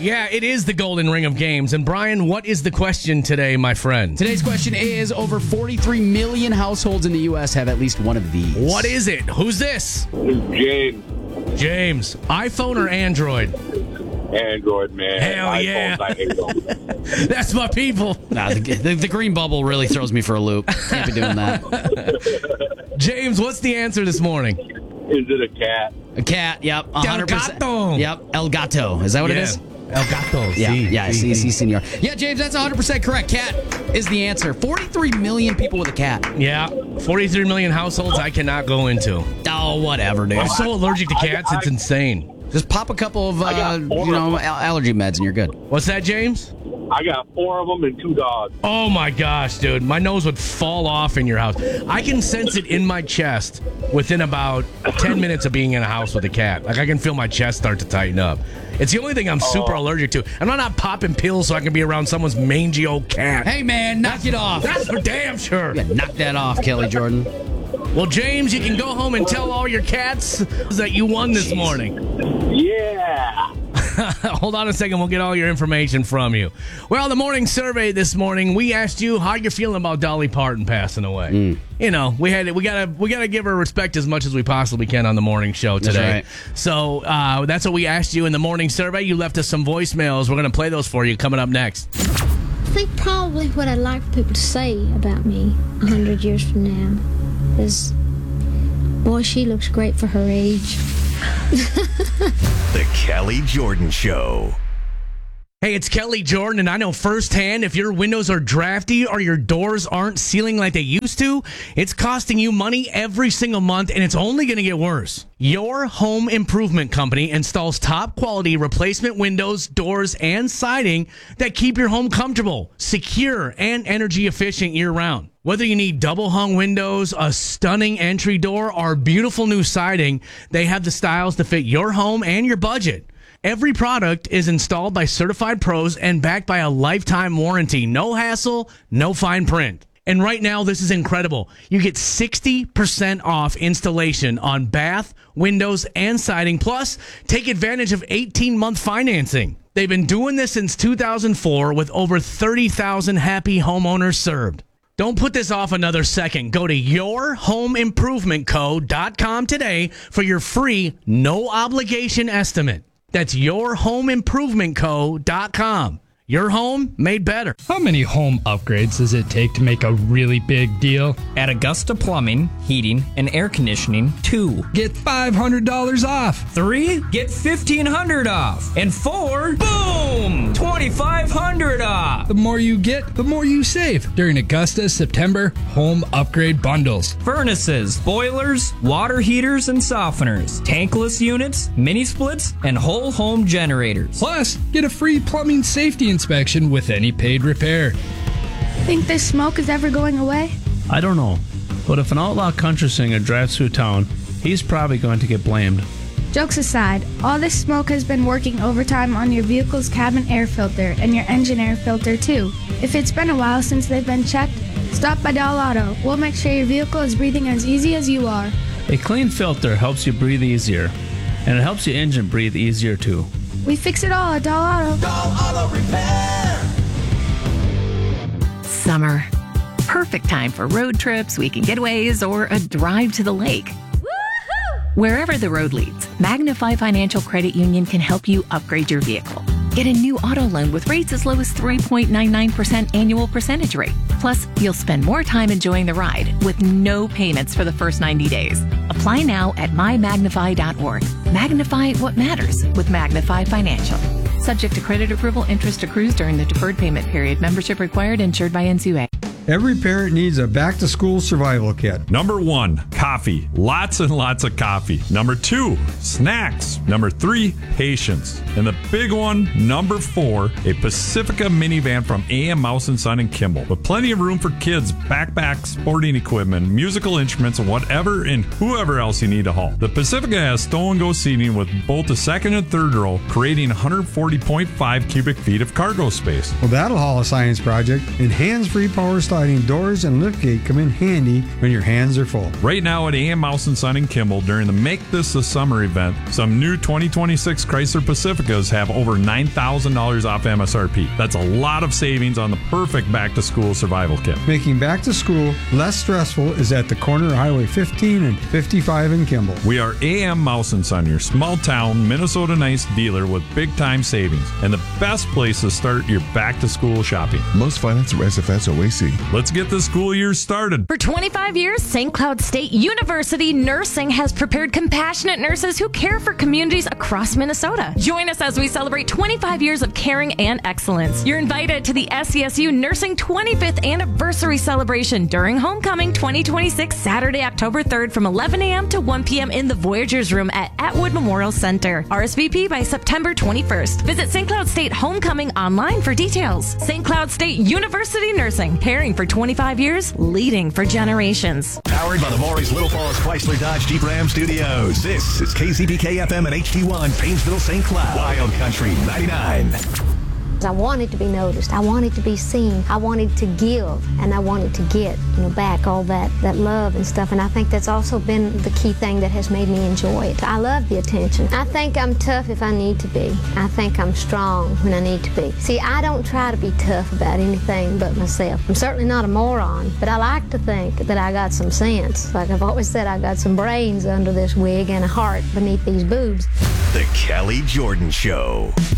Yeah, it is the golden ring of games. And Brian, what is the question today, my friend? Today's question is, over 43 million households in the U.S. have at least one of these. What is it? Who's this? James. James. iPhone or Android? Android, man. Hell iPhones, yeah. I hate them. That's my people. Nah, the green bubble really throws me for a loop. Can't be doing that. James, what's the answer this morning? Is it a cat? A cat, yep. 100%. El gato. Yep, El Gato. Is that what it is? El gato. Yeah, sí, senor. Yeah, James, that's 100% correct. Cat is the answer. 43 million people with a cat. Yeah, 43 million households I cannot go into. Oh, whatever, dude. I'm so allergic to cats, it's insane. Just pop a couple of, allergy meds and you're good. What's that, James? I got 4 of them and 2 dogs. Oh my gosh, dude. My nose would fall off in your house. I can sense it in my chest within about 10 minutes of being in a house with a cat. Like, I can feel my chest start to tighten up. It's the only thing I'm super allergic to. I'm not popping pills so I can be around someone's mangy old cat. Hey, man, knock it off. That's for damn sure. Yeah, knock that off, Kelly Jordan. Well, James, you can go home and tell all your cats that you won this morning. Yeah. Hold on a second. We'll get all your information from you. Well, the morning survey this morning, we asked you how you're feeling about Dolly Parton passing away. You know, we gotta give her respect as much as we possibly can on the morning show today. That's right. So that's what we asked you in the morning survey. You left us some voicemails. We're gonna play those for you coming up next. I think probably what I'd like people to say about me 100 years from now is, boy, she looks great for her age. The Kelly Jordan Show. Hey, it's Kelly Jordan, and I know firsthand if your windows are drafty or your doors aren't sealing like they used to, it's costing you money every single month, and it's only going to get worse. Your home improvement company installs top quality replacement windows, doors, and siding that keep your home comfortable, secure, and energy efficient year round. Whether you need double hung windows, a stunning entry door, or beautiful new siding, they have the styles to fit your home and your budget. Every product is installed by certified pros and backed by a lifetime warranty. No hassle, no fine print. And right now, this is incredible. You get 60% off installation on bath, windows, and siding. Plus, take advantage of 18-month financing. They've been doing this since 2004 with over 30,000 happy homeowners served. Don't put this off another second. Go to yourhomeimprovementco.com today for your free, no-obligation estimate. That's yourhomeimprovementco.com. Your home made better. How many home upgrades does it take to make a really big deal? At Augusta Plumbing, Heating, and Air Conditioning, 2. Get $500 off. 3. Get $1,500 off. And 4. Boom! $2,500 off. The more you get, the more you save during Augusta's September home upgrade bundles. Furnaces, boilers, water heaters and softeners, tankless units, mini splits, and whole home generators. Plus, get a free plumbing safety inspection with any paid repair. Think this smoke is ever going away? I don't know, but if an outlaw country singer drives through town, he's probably going to get blamed. Jokes aside, all this smoke has been working overtime on your vehicle's cabin air filter and your engine air filter too. If it's been a while since they've been checked, stop by Doll Auto. We'll make sure your vehicle is breathing as easy as you are. A clean filter helps you breathe easier, and it helps your engine breathe easier too. We fix it all at Doll Auto. Doll Auto Repair. Summer. Perfect time for road trips, weekend getaways, or a drive to the lake. Woo-hoo! Wherever the road leads, Magnify Financial Credit Union can help you upgrade your vehicle. Get a new auto loan with rates as low as 3.99% annual percentage rate. Plus, you'll spend more time enjoying the ride with no payments for the first 90 days. Apply now at mymagnify.org. Magnify what matters with Magnify Financial. Subject to credit approval, interest accrues during the deferred payment period. Membership required, insured by NCUA. Every parent needs a back-to-school survival kit. Number 1, coffee. Lots and lots of coffee. Number 2, snacks. Number 3, patience. And the big one, number 4, a Pacifica minivan from A.M. Mouse & Son and Kimball. With plenty of room for kids, backpacks, sporting equipment, musical instruments, and whatever and whoever else you need to haul. The Pacifica has stow-and-go seating with both the second and third row, creating 140.5 cubic feet of cargo space. Well, that'll haul a science project. And hands-free power sliding doors and liftgate come in handy when your hands are full. Right now at A.M. Mouse & Son in Kimball, during the Make This a Summer event, some new 2026 Chrysler Pacificas have over $9,000 off MSRP. That's a lot of savings on the perfect back-to-school survival kit. Making back to school less stressful is at the corner of Highway 15 and 55 in Kimball. We are A.M. Mouse & Son, your small-town Minnesota Nice dealer with big-time savings and the best place to start your back-to-school shopping. Most finance are SFS OAC. Let's get the school year started. For 25 years, St. Cloud State University Nursing has prepared compassionate nurses who care for communities across Minnesota. Join us as we celebrate 25 years of caring and excellence. You're invited to the SCSU Nursing 25th Anniversary Celebration during Homecoming 2026, Saturday, October 3rd from 11 a.m. to 1 p.m. in the Voyagers Room at Atwood Memorial Center. RSVP by September 21st. Visit St. Cloud State Homecoming online for details. St. Cloud State University Nursing, caring for 25 years, leading for generations. Powered by the Maury's Little Falls Chrysler Dodge Jeep Ram Studios. This is KCBK FM and HD1 Painesville, St. Cloud. Wild Country 99. I wanted to be noticed. I wanted to be seen. I wanted to give, and I wanted to get, back all that love and stuff. And I think that's also been the key thing that has made me enjoy it. I love the attention. I think I'm tough if I need to be. I think I'm strong when I need to be. See, I don't try to be tough about anything but myself. I'm certainly not a moron, but I like to think that I got some sense. Like I've always said, I got some brains under this wig and a heart beneath these boobs. The Kelly Jordan Show.